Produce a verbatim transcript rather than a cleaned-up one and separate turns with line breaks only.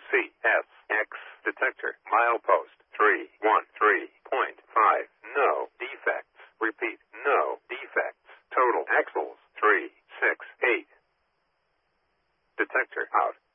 C S X detector. Milepost three one three point five. No defects. Repeat, no defects. Total axles three six eight. Detector out.